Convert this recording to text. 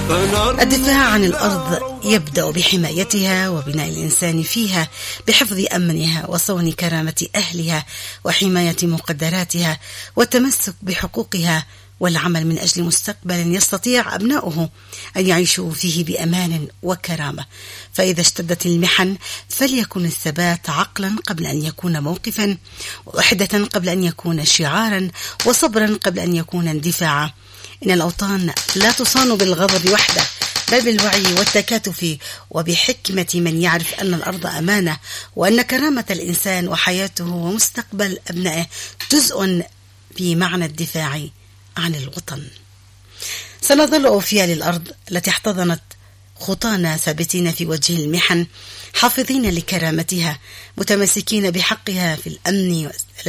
الدفاع عن الأرض يبدأ بحمايتها وبناء الإنسان فيها بحفظ أمنها وصون كرامة أهلها وحماية مقدراتها والتمسك بحقوقها والعمل من أجل مستقبل يستطيع أبناؤه أن يعيشوا فيه بأمان وكرامة. فإذا اشتدت المحن فليكن الثبات عقلا قبل أن يكون موقفا، ووحدة قبل أن يكون شعارا، وصبرا قبل أن يكون اندفاعا. إن الأوطان لا تصان بالغضب وحده، بل بالوعي والتكاتف وبحكمة من يعرف أن الأرض أمانة، وأن كرامة الإنسان وحياته ومستقبل أبنائه جزء في معنى الدفاع عن الوطن. سنظل أوفياء للأرض التي احتضنت خطانا ثابتين في وجه المحن، حافظين لكرامتها، متمسكين بحقها في الأمن